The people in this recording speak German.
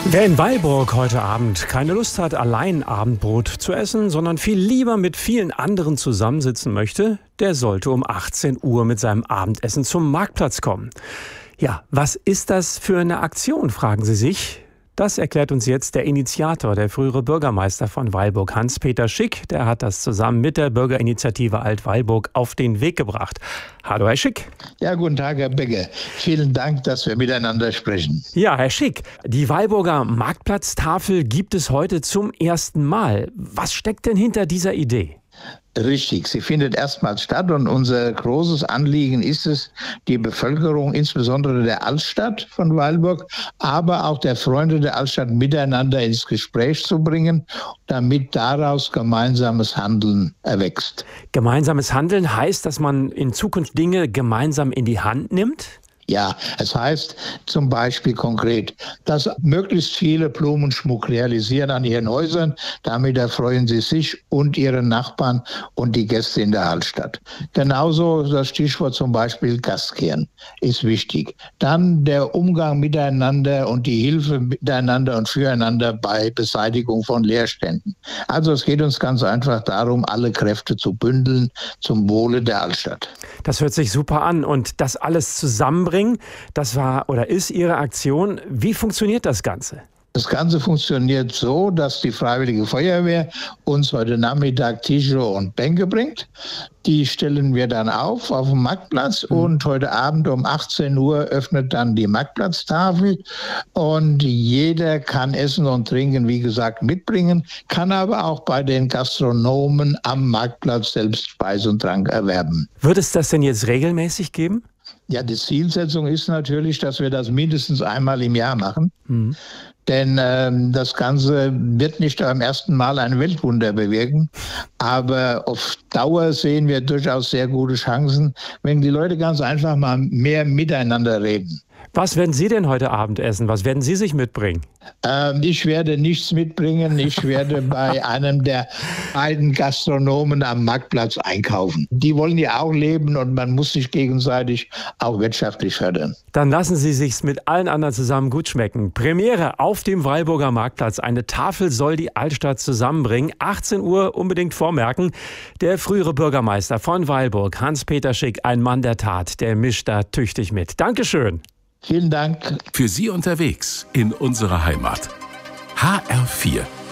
Wer in Weilburg heute Abend keine Lust hat, allein Abendbrot zu essen, sondern viel lieber mit vielen anderen zusammensitzen möchte, der sollte um 18 Uhr mit seinem Abendessen zum Marktplatz kommen. Ja, was ist das für eine Aktion, fragen Sie sich? Das erklärt uns jetzt der Initiator, der frühere Bürgermeister von Weilburg, Hans-Peter Schick. Der hat das zusammen mit der Bürgerinitiative Alt-Weilburg auf den Weg gebracht. Hallo, Herr Schick. Ja, guten Tag, Herr Begge. Vielen Dank, dass wir miteinander sprechen. Ja, Herr Schick, die Weilburger Marktplatztafel gibt es heute zum ersten Mal. Was steckt denn hinter dieser Idee? Richtig, sie findet erstmals statt und unser großes Anliegen ist es, die Bevölkerung, insbesondere der Altstadt von Weilburg, aber auch der Freunde der Altstadt miteinander ins Gespräch zu bringen, damit daraus gemeinsames Handeln erwächst. Gemeinsames Handeln heißt, dass man in Zukunft Dinge gemeinsam in die Hand nimmt? Ja, es heißt zum Beispiel konkret, dass möglichst viele Blumenschmuck realisieren an ihren Häusern. Damit erfreuen sie sich und ihre Nachbarn und die Gäste in der Altstadt. Genauso das Stichwort zum Beispiel Gastkehren ist wichtig. Dann der Umgang miteinander und die Hilfe miteinander und füreinander bei Beseitigung von Leerständen. Also es geht uns ganz einfach darum, alle Kräfte zu bündeln zum Wohle der Altstadt. Das hört sich super an. Und das alles zusammenbringen, das war oder ist Ihre Aktion. Wie funktioniert das Ganze? Das Ganze funktioniert so, dass die Freiwillige Feuerwehr uns heute Nachmittag Tische und Bänke bringt. Die stellen wir dann auf dem Marktplatz und heute Abend um 18 Uhr öffnet dann die Marktplatztafel und jeder kann Essen und Trinken, wie gesagt, mitbringen, kann aber auch bei den Gastronomen am Marktplatz selbst Speise und Trank erwerben. Wird es das denn jetzt regelmäßig geben? Ja, die Zielsetzung ist natürlich, dass wir das mindestens einmal im Jahr machen. Denn das Ganze wird nicht beim ersten Mal ein Weltwunder bewirken. Aber auf Dauer sehen wir durchaus sehr gute Chancen, wenn die Leute ganz einfach mal mehr miteinander reden. Was werden Sie denn heute Abend essen? Was werden Sie sich mitbringen? Ich werde nichts mitbringen. Ich werde bei einem der beiden Gastronomen am Marktplatz einkaufen. Die wollen ja auch leben und man muss sich gegenseitig auch wirtschaftlich fördern. Dann lassen Sie sich's mit allen anderen zusammen gut schmecken. Premiere auf dem Weilburger Marktplatz. Eine Tafel soll die Altstadt zusammenbringen. 18 Uhr unbedingt vormerken. Der frühere Bürgermeister von Weilburg, Hans-Peter Schick, ein Mann der Tat, der mischt da tüchtig mit. Dankeschön. Vielen Dank. Für Sie unterwegs in unserer Heimat. HR4